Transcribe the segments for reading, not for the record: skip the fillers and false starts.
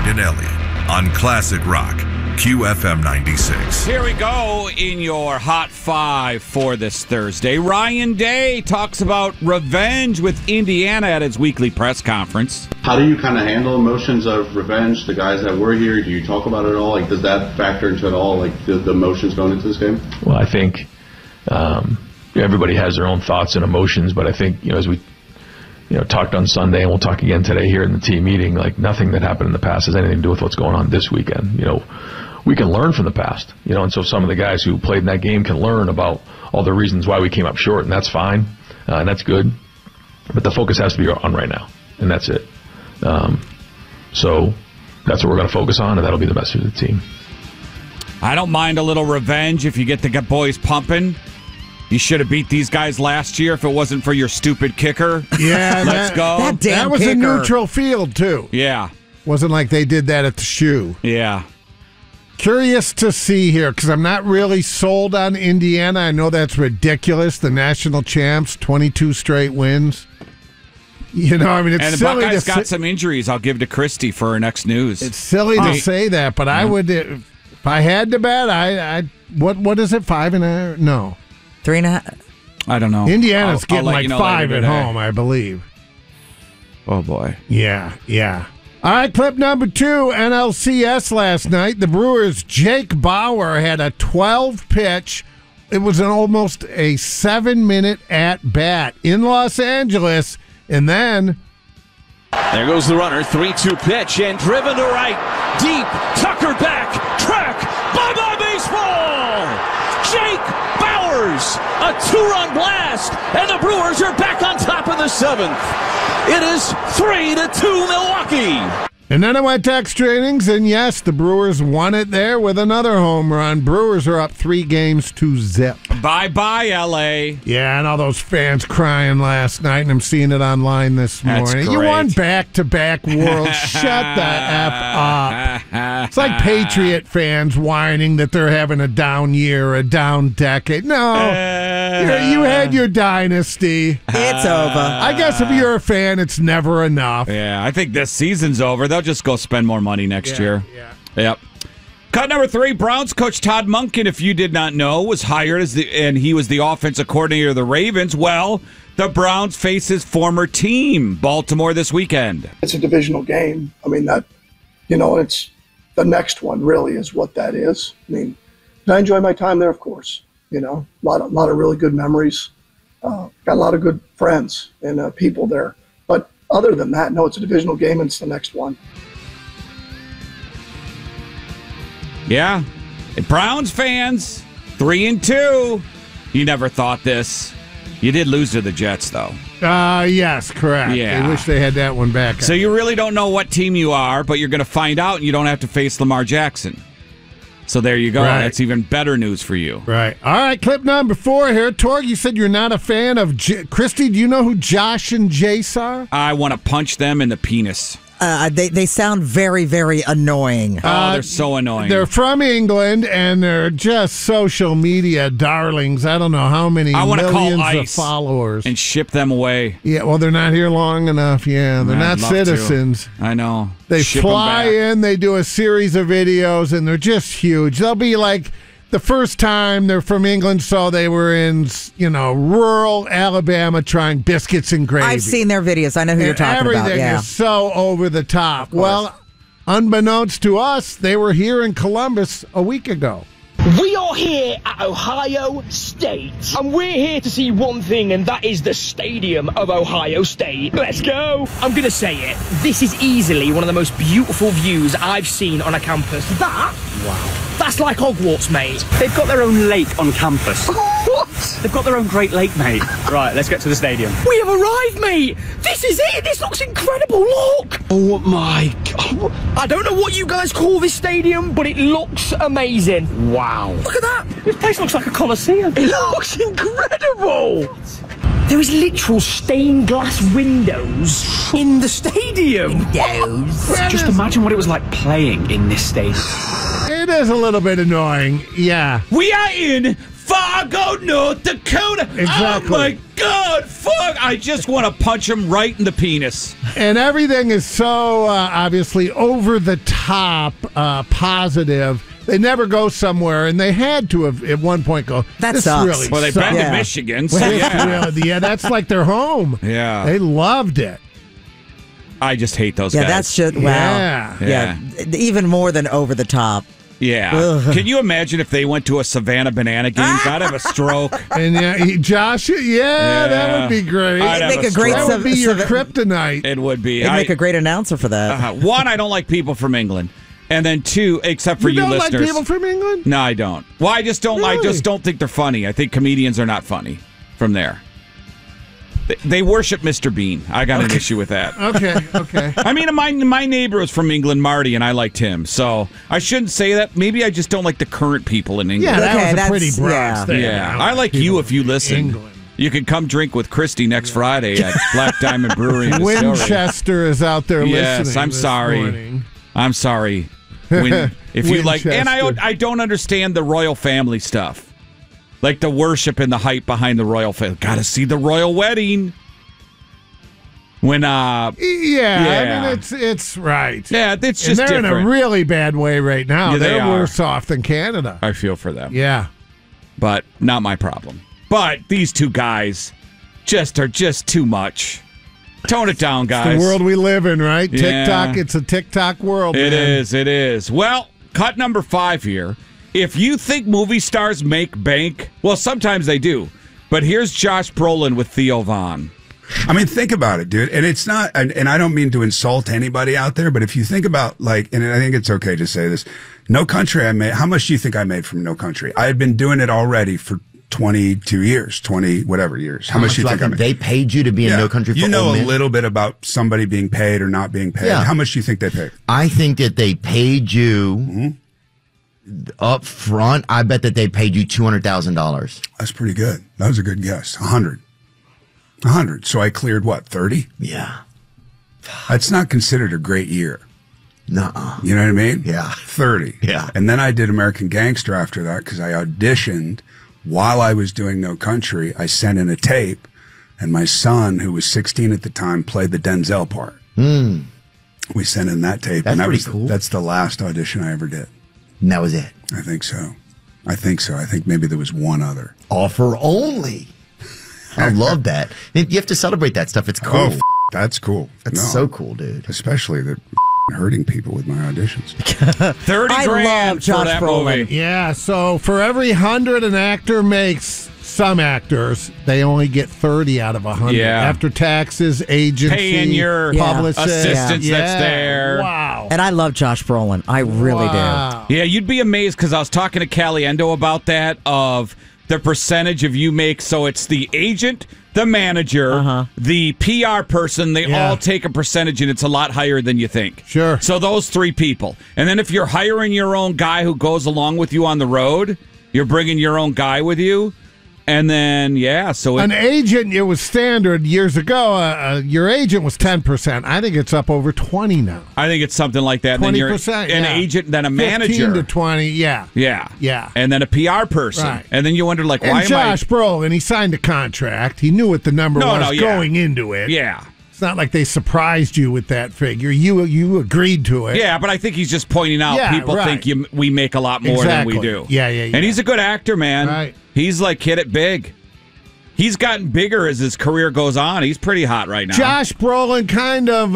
and Ellie on Classic Rock, QFM 96. Here we go in your Hot 5 for this Thursday. Ryan Day talks about revenge with Indiana at his weekly press conference. How do you kind of handle emotions of revenge? The guys that were here, do you talk about it at all? Like, does that factor into it all, like the emotions going into this game? Well, I think everybody has their own thoughts and emotions, but I think, as we talked on Sunday, and we'll talk again today here in the team meeting, like nothing that happened in the past has anything to do with what's going on this weekend. We can learn from the past, and so some of the guys who played in that game can learn about all the reasons why we came up short, and that's fine, and that's good. But the focus has to be on right now, and that's it. So that's what we're going to focus on, and that'll be the message of the team. I don't mind a little revenge if you get the boys pumping. You should have beat these guys last year if it wasn't for your stupid kicker. Yeah, let's go. That was kicker. a neutral field, too. Yeah. Wasn't like they did that at the shoe. Yeah. Curious to see here, because I'm not really sold on Indiana. I know that's ridiculous. The national champs, 22 straight wins. It's and the silly Buckeyes to got some injuries I'll give to Christy for her next news. It's silly to say that, but I would, if I had to bet, what is it, 5.5? No. 3.5. I don't know. Indiana's getting like 5 at today. home, I believe. Oh, boy. Yeah. All right, clip number 2, NLCS last night. The Brewers' Jake Bauer had a 12-pitch. It was almost a 7-minute at-bat in Los Angeles, and then... There goes the runner, 3-2 pitch, and driven to right, deep, Tucker back, track, bye-bye baseball! Jake Bauers, a 2-run blast, and the Brewers are back on top of the 7th. It is 3-2 Milwaukee. And then I went to extra innings, and yes, the Brewers won it there with another home run. Brewers are up 3-0. Bye-bye, L.A. Yeah, and all those fans crying last night, and I'm seeing it online this morning. That's You great. won back-to-back Worlds. Shut the F up. It's like Patriot fans whining that they're having a down year, a down decade. No, you had your dynasty. It's over. I guess if you're a fan, it's never enough. Yeah, I think this season's over. They'll just go spend more money next year. Yeah. Yep. Cut number 3, Browns coach Todd Monken, if you did not know, was hired and he was the offensive coordinator of the Ravens. Well, the Browns face his former team, Baltimore, this weekend. It's a divisional game. It's the next one really is what that is. Did I enjoy my time there? Of course. A lot of really good memories. Got a lot of good friends and people there. But other than that, no, it's a divisional game and it's the next one. Yeah. Browns fans, 3-2. You never thought this. You did lose to the Jets, though. Yes, correct. Yeah. I wish they had that one back. So you really don't know what team you are, but you're going to find out, and you don't have to face Lamar Jackson. So there you go. Right. That's even better news for you. Right. All right, clip number 4 here. Torg, you said you're not a fan of... Christy, do you know who Josh and Jace are? I want to punch them in the penis. They sound very, very annoying. They're so annoying. They're from England, and they're just social media darlings. I don't know how many I want to call millions of ICE followers. and ship them away. Yeah, well, they're not here long enough. Yeah, they're not I'd love citizens. to. I know. They Ship 'em fly back. in, they do a series of videos, and they're just huge. They'll be like... The first time they're from England, so they were in, rural Alabama trying biscuits and gravy. I've seen their videos. I know who you're talking about. Everything Yeah. is so over the top. Well, unbeknownst to us, they were here in Columbus a week ago. We are here at Ohio State, and we're here to see one thing, and that is the Stadium of Ohio State. Let's go! I'm gonna say it. This is easily one of the most beautiful views I've seen on a campus. That's like Hogwarts, mate. They've got their own lake on campus. What? They've got their own Great Lake, mate. Right, let's get to the stadium. We have arrived, mate! This is it! This looks incredible, look! Oh my God. I don't know what you guys call this stadium, but it looks amazing. Wow. Look at that! This place looks like a coliseum. It looks incredible! There is literal stained glass windows in the stadium. Just imagine what it was like playing in this stadium. It is a little bit annoying, yeah. We are in Fargo, North Dakota. Exactly. Oh, my God. Fuck. I just want to punch him right in the penis. And everything is so obviously over the top, positive. They never go somewhere, and they had to have at one point go. That this sucks. Really Well, they've sucks. been to Michigan. So This yeah. really- that's like their home. Yeah. They loved it. I just hate those Yeah, guys. that's shit. Wow. Yeah. Even more than over the top. Yeah. Ugh. Can you imagine if they went to a Savannah Banana Games? I'd have a stroke. And Josh, that would be great. I'd have Make a great That stroke. would be your kryptonite. It would be. They'd make a great announcer for that. One, I don't like people from England. And then two, except for you, don't listeners. like people from England? No, I don't. Well, I just don't. I Really? just don't think they're funny. I think comedians are not funny from there. They worship Mr. Bean. I got an issue with that. Okay. I mean, my neighbor was from England, Marty, and I liked him. So I shouldn't say that. Maybe I just don't like the current people in England. Yeah, that Okay, was a pretty that's- Bronx yeah. thing. Yeah, don't I like people you if you listen. England. You can come drink with Christy next Friday at Black Diamond Brewery and Distillery. Winchester is out there Yes, listening. I'm this sorry. morning. I'm sorry. If you like, and Winchester. I don't understand the royal family stuff, like the worship and the hype behind the royal family. Got to see the royal wedding. When Yeah, I mean it's right. Yeah, it's And just they're in different. a really bad way right now. Yeah, they they're are. worse off than Canada. I feel for them. Yeah. But not my problem. But these two guys are just too much. Tone it down, guys. The world we live in, right? Yeah. TikTok, it's a TikTok world. It man. is. Well, cut number 5 here. If you think movie stars make bank, well, sometimes they do. But here's Josh Brolin with Theo Von. I mean, think about it, dude. And it's not, and I don't mean to insult anybody out there, but if you think about, like, and I think it's okay to say this, No Country I made, how much do you think I made from No Country? I had been doing it already for 22 years, 20 whatever years. How much do you think I made? They paid you to be in No Country for You know Old a Men? little bit about somebody being paid or not being paid. Yeah. How much do you think they paid? I think that they paid you up front. I bet that they paid you $200,000. That's pretty good. That was a good guess. 100. So I cleared what, 30? Yeah. That's not considered a great year. Nuh-uh. You know what I mean? Yeah. 30. Yeah. And then I did American Gangster after that because I auditioned while I was doing No Country. I sent in a tape, and my son, who was 16 at the time, played the Denzel part. We sent in that tape. That's and pretty cool. That's the last audition I ever did. And that was it. I think so. I think maybe there was one other. Offer only. I love that. You have to celebrate that stuff. It's cool. Oh, that's cool. That's so cool, dude. Especially that hurting people with my auditions. 30 I grand love for Josh that Brolin. movie. Yeah, so for every 100 an actor makes, some actors, they only get 30 out of 100. Yeah. After taxes, agency, Paying your publicist. assistants Yeah. that's there. Wow. And I love Josh Brolin. I really Wow. Yeah, you'd be amazed because I was talking to Caliendo about that, of the percentage of you make. So it's the agent, the manager, the PR person. They Yeah. all take a percentage, and it's a lot higher than you think. Sure. So those 3 people. And then if you're hiring your own guy who goes along with you on the road, you're bringing your own guy with you. And then, so An agent, it was standard years ago. Your agent was 10%. I think it's up over 20 now. I think it's something like that. And then you're 20%, an yeah. agent, then a 15 manager. to 20, yeah. Yeah. And then a PR person. Right. And then you wonder, like, And why Josh Brolin, he signed a contract. He knew what the number was going into it. Yeah. It's not like they surprised you with that figure. You agreed to it. Yeah, but I think he's just pointing out people right. think we make a lot more than we do. Yeah. And he's a good actor, man. Right. He's like hit it big. He's gotten bigger as his career goes on. He's pretty hot right now. Josh Brolin, kind of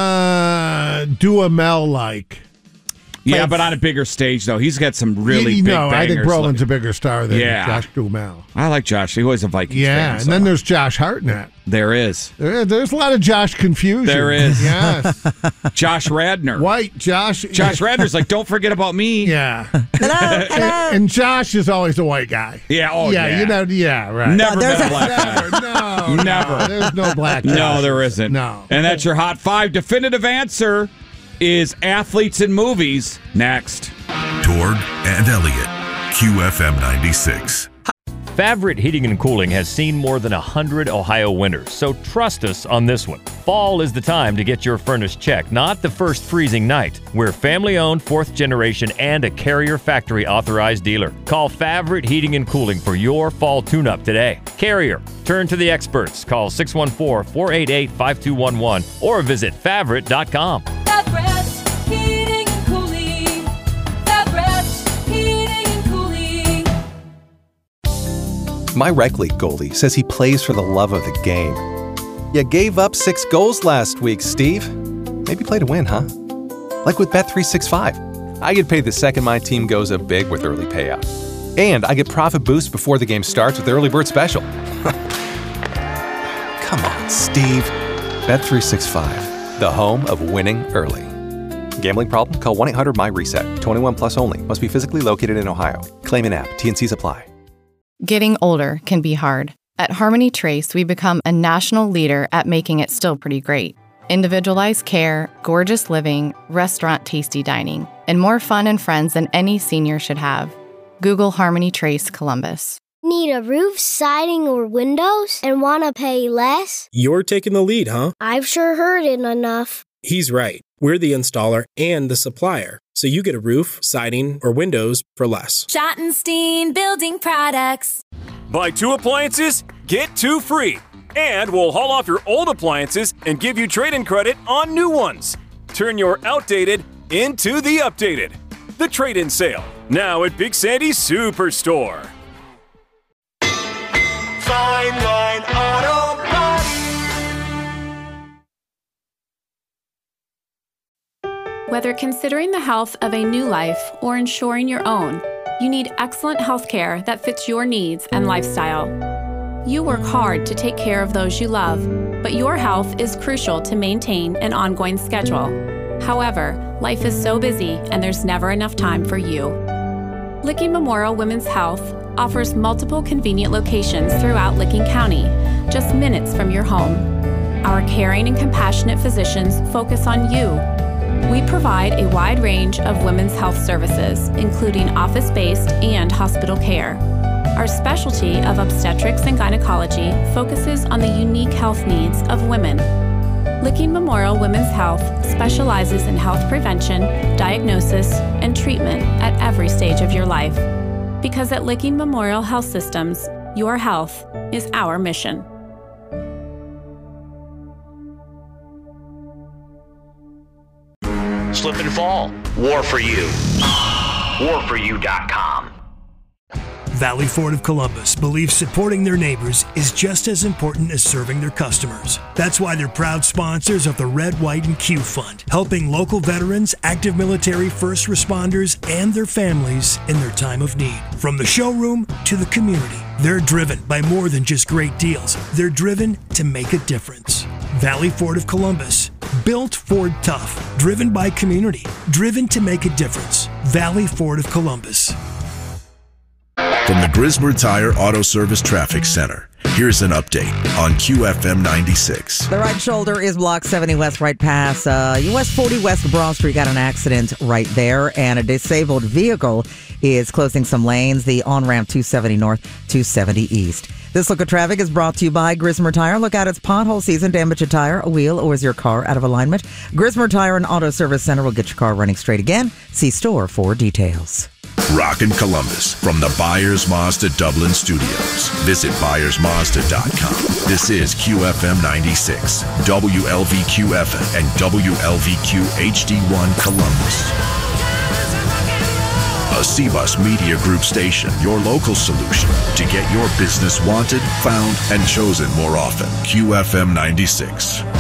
Duhamel-like. Yeah, but on a bigger stage, though. He's got some really big bangers. I think Brolin's a bigger star than Yeah. Josh Duhamel. I like Josh. He was a Vikings fan. Yeah, and then there's Josh Hartnett. There is. There's a lot of Josh confusion. There is. Yes. Josh Radnor. White Josh. Josh Radnor's like, don't forget about me. Yeah. Hello. And Josh is always the white guy. Yeah, yeah. You know, yeah, right. Never There's been a a- black guy. No, Never. There's no black No, Josh. there isn't. No. And that's your Hot 5. Definitive answer is athletes in movies. Next. Torg and Elliott, QFM 96. Favret Heating and Cooling has seen more than 100 Ohio winters, so trust us on this one. Fall is the time to get your furnace checked, not the first freezing night. We're family-owned, 4th generation, and a Carrier factory authorized dealer. Call Favret Heating and Cooling for your fall tune-up today. Carrier, turn to the experts. Call 614-488-5211 or visit Favret.com. Favret Heating and Cooling. Favret Heating and Cooling. My rec league goalie says he plays for the love of the game. You gave up 6 goals last week, Steve. Maybe play to win, huh? Like with Bet365. I get paid the second my team goes up big with early payout. And I get profit boosts before the game starts with Early Bird Special. Come on, Steve. Bet365, the home of winning early. Gambling problem? Call 1-800-MY-RESET. 21 plus only. Must be physically located in Ohio. Claim in app. T&Cs apply. Getting older can be hard. At Harmony Trace, we become a national leader at making it still pretty great. Individualized care, gorgeous living, restaurant tasty dining, and more fun and friends than any senior should have. Google Harmony Trace Columbus. Need a roof, siding, or windows and want to pay less? You're taking the lead, huh? I've sure heard it enough. He's right. We're the installer and the supplier, so you get a roof, siding, or windows for less. Schottenstein Building Products. Buy 2 appliances, get 2 free. And we'll haul off your old appliances and give you trade-in credit on new ones. Turn your outdated into the updated. The trade-in sale, now at Big Sandy's Superstore. Fine Line Auto Body. Whether considering the health of a new life or ensuring your own, you need excellent health care that fits your needs and lifestyle. You work hard to take care of those you love, but your health is crucial to maintain an ongoing schedule. However, life is so busy and there's never enough time for you. Licking Memorial Women's Health offers multiple convenient locations throughout Licking County, just minutes from your home. Our caring and compassionate physicians focus on you. We provide a wide range of women's health services, including office-based and hospital care. Our specialty of obstetrics and gynecology focuses on the unique health needs of women. Licking Memorial Women's Health specializes in health prevention, diagnosis, and treatment at every stage of your life. Because at Licking Memorial Health Systems, your health is our mission. Slip and fall. War for You. WarForYou.com. Valley Ford of Columbus believes supporting their neighbors is just as important as serving their customers. That's why they're proud sponsors of the Red, White, and Q Fund, helping local veterans, active military, first responders, and their families in their time of need. From the showroom to the community, they're driven by more than just great deals. They're driven to make a difference. Valley Ford of Columbus, built Ford tough, driven by community, driven to make a difference. Valley Ford of Columbus. From the Grismer Tire Auto Service Traffic Center, here's an update on QFM 96. The right shoulder is blocked 70 West right past US 40 West Broad Street. Got an accident right there, and a disabled vehicle is closing some lanes. The on-ramp 270 North, 270 East. This look at traffic is brought to you by Grismer Tire. Look out, it's pothole season. Damage a tire, a wheel, or is your car out of alignment? Grismer Tire and Auto Service Center will get your car running straight again. See store for details. Rockin' Columbus from the Byers Mazda Dublin Studios. Visit ByersMazda.com. This is QFM 96, WLVQ-FM, and WLVQ HD1 Columbus. A C-Bus Media Group station, your local solution to get your business wanted, found, and chosen more often. QFM 96.